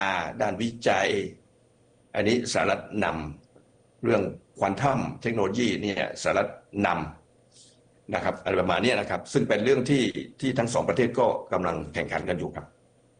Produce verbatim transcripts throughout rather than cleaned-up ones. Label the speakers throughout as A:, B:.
A: ด้านวิจัยอันนี้สหรัฐนำเรื่องควอนตัมเทคโนโลยีเนี่ยสหรัฐนำนะครับอะไรประมาณนี้นะครับซึ่งเป็นเรื่องที่ที่ทั้งสองประเทศก็กำลังแข่งขันกันอยู่ครับ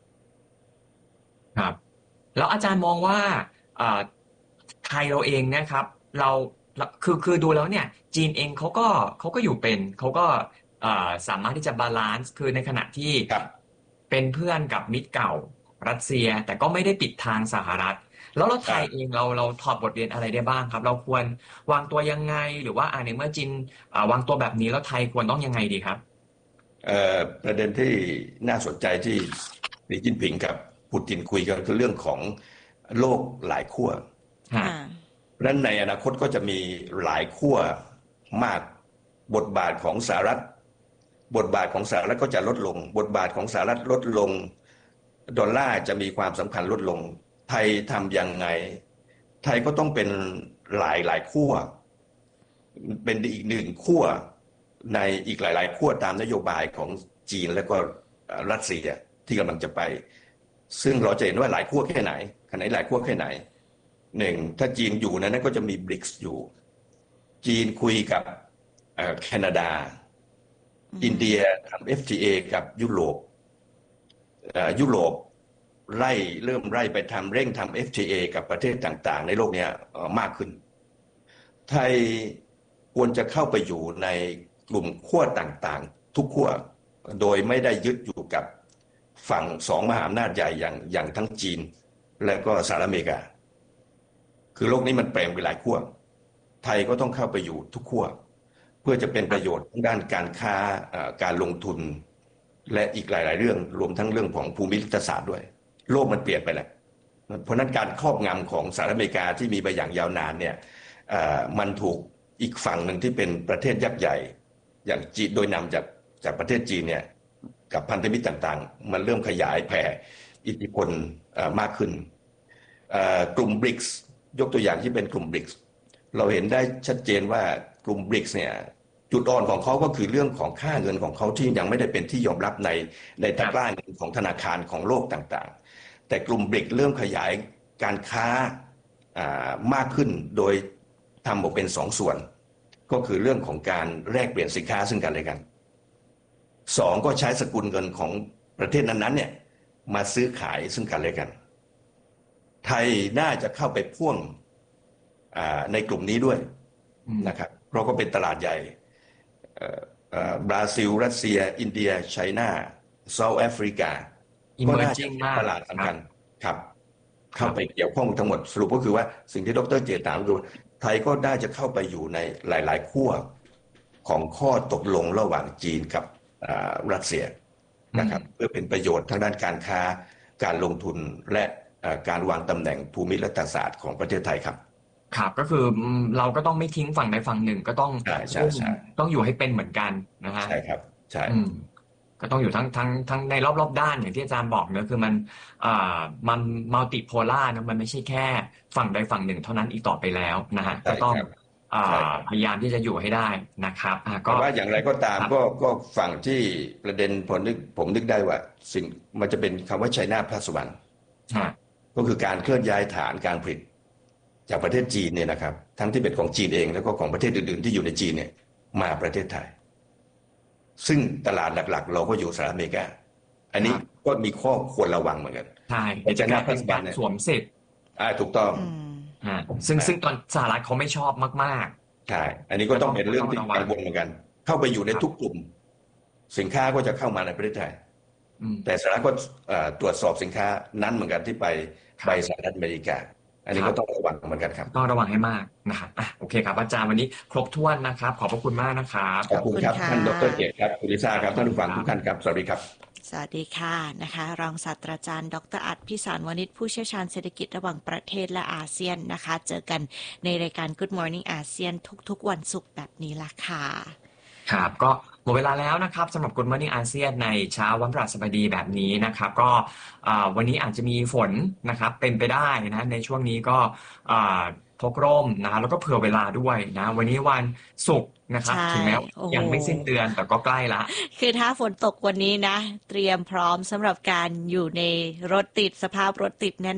B: ครับแล้วอาจารย์มองว่าไทยเราเองนะครับเราคือคือดูแล้วเนี่ยจีนเองเขาก็เขาก็อยู่เป็นเขาก็สามารถที่จะบาลานซ์คือในขณะที่เป็นเพื่อนกับมิตรเก่ารัสเซียแต่ก็ไม่ได้ปิดทางสหรัฐแล้วเราไทยเองเราเราถอดบทเรียนอะไรได้บ้างครับเราควรวางตัวยังไงหรือว่าในเมื่อจีนวางตัวแบบนี้แล้วไทยควรต้องยังไงดีครับ
A: ประเด็นที่น่าสนใจที่สีจิ้นผิงกับปูตินคุยกันคือเรื่องของโลกหลายขั้วเพราะฉะนั้นในอนาคตก็จะมีหลายขั้วมากบทบาทของสหรัฐบทบาทของสหรัฐก็จะลดลงบทบาทของสหรัฐลดลงดอลลาร์จะมีความสำคัญลดลงไทยทำยังไงไทยก็ต้องเป็นหลายหลายขั้วเป็นอีกหนึ่งขั้วในอีกหลายๆขั้วตามนโยบายของจีนและก็รัสเซียที่กำลังจะไปซึ่งเราจะเห็นว่าหลายขั้วแค่ไหนขนาดหลายขั้วแค่ไหนหนึ่งถ้าจีนอยู่นั้นก็จะมีบริกส์อยู่จีนคุยกับแคนาดาอินเดียทำ เอฟ ที เอ กับยุโรปยุโรปไล่เริ่มไล่ไปทำเร่งทำ เอฟ ที เอ กับประเทศต่างๆในโลกนี้มากขึ้นไทยควรจะเข้าไปอยู่ในกลุ่มขั้วต่างๆทุกขั้วโดยไม่ได้ยึดอยู่กับฝั่งสองมหาอำนาจใหญ่อย่างอย่างทั้งจีนและก็สหรัฐอเมริกาคือโลกนี้มันแปลงไปหลายขั้วไทยก็ต้องเข้าไปอยู่ทุกขั้วเพื่อจะเป็นประโยชน์ด้านการค้าการลงทุนและอีกหลายๆเรื่องรวมทั้งเรื่องของภูมิรัฐศาสตร์ด้วยโลกมันเปลี่ยนไปแล้วเพราะนั้นการครอบงำของสหรัฐอเมริกาที่มีไปอย่างยาวนานเนี่ยมันถูกอีกฝั่งหนึ่งที่เป็นประเทศยักษ์ใหญ่อย่างจีนโดยนำจากจากประเทศจีนเนี่ยกับพันธมิตรต่างๆมันเริ่มขยายแผ่อิทธิพลมากขึ้นกลุ่ม บริกส์ ยกตัวอย่างที่เป็นกลุ่ม บริกส์ เราเห็นได้ชัดเจนว่ากลุ่ม บริกส์ เนี่ยจุดอ่อนของเขาก็คือเรื่องของค่าเงินของเขาที่ยังไม่ได้เป็นที่ยอมรับในในตะกร้าเงินของธนาคารของโลกต่างๆแต่กลุ่ม บริกส์ เริ่มขยายการค้ามากขึ้นโดยทำออกเป็นสองส่วนก็คือเรื่องของการแลกเปลี่ยนสินค้าซึ่งกันและกันสองก็ใช้สกุลเงินของประเทศนั้นๆเนี่ยมาซื้อขายซึ่งกันและกันไทยน่าจะเข้าไปพ่วงในกลุ่มนี้ด้วยนะครับเพราะก็เป็นตลาดใหญ่บราซิลรัสเซียอินเดียไชน่าเซาท์แอฟริกาก็น่าจะเป็นตลาดสำคัญครับเข้าไปเกี่ยวข้องทั้งหมดสรุปก็คือว่าสิ่งที่ดร.เจตถามคือไทยก็น่าจะเข้าไปอยู่ในหลายๆขั้วของข้อตกลงระหว่างจีนกับรัสเซียนะครับเพื่อเป็นประโยชน์ทางด้านการค้าการลงทุนและการวางตำแหน่งภูมิรัฐศาสตร์ของประเทศไทยครับ
B: ครับก็คือเราก็ต้องไม่ทิ้งฝั่งใดฝั่งหนึ่งก็ต้องต้องอยู่ให้เป็นเหมือนกันนะฮะ
A: ใช่ครับใช่
B: ก็ต้องอยู่ทั้งทั้งทั้งในรอบรอบด้านอย่างที่อาจารย์บอกเนอะคือมันอ่ามันมัลติโพล่านะมันไม่ใช่แค่ฝั่งใดฝั่งหนึ่งเท่านั้นอีกต่อไปแล้วนะฮะก็ต้องพยายามที่จะอยู่ให้ได้นะครับ
A: ก็ว่าอย่างไรก็ตามก็ก็ฝั่งที่ประเด็นผมนึกผมนึกได้ว่าสิ่งมันจะเป็นคำว่าไชน่าพลัสวันก็คือการเคลื่อนย้ายฐานการผลิตจากประเทศจีนเนี่ยนะครับทั้งที่เป็นของจีนเองแล้วก็ของประเทศอื่นๆที่อยู่ในจีนเนี่ยมาประเทศไทยซึ่งตลาดหลักๆเราก็อยู่สหรัฐอเมริกาอันนี้ก็มีข้อควรระวังเหมือนกัน
B: ใช่จะกลายเป็นการสวมสิทธิ์
A: อ่าถูกต้อง
B: ซึ่งซึ่งตอนสหรัฐเขาไม่ชอบมาก
A: ๆใช่อันนี้ก็ต้องเป็นเรื่องที่กังวลเหมือนกันเข้าไปอยู่ในทุกกลุ่มสินค้าก็จะเข้ามาในประเทศไทยแต่สหรัฐก็ตรวจสอบสินค้านั้นเหมือนกันที่ไปไปสหรัฐอเมริกาอันนี้ก็ต้องระวังเหมือนกันครับ
B: ต้องระวังให้มากนะครับอ่ะโอเคครับอาจารย์วันนี้ครบถ้วนนะครับขอบพระคุณมากนะครับ
A: ขอบคุณครับท่านดร.เจตครับคุณลิซ่าครับท่านผู้ฟังทุกท่านครับสวัสดีครับ
C: สวัสดีค่ะนะคะรองศาสตราจารย์ดร.อัฏฐพิสารวณิชผู้เชี่ยวชาญเศรษฐกิจระหว่างประเทศและอาเซียนนะคะเจอกันในรายการ Good Morning อาเซียนทุกๆวันศุกร์แบบนี้ละค่ะ
B: ครับก็หมดเวลาแล้วนะครับสำหรับ Good Morning อาเซียนในเช้าวันพฤหัสบดีแบบนี้นะครับก็วันนี้อาจจะมีฝนนะครับเป็นไปได้นะในช่วงนี้ก็พกร่มนะแล้วก็เผื่อเวลาด้วยนะวันนี้วันศุกร์นะครับถึงแม้ยังไม่สิ้นเดือนแต่ก็ใกล้ละ
C: คือถ้าฝนตกวันนี้นะเตรียมพร้อมสำหรับการอยู่ในรถติดสภาพรถติดแน่น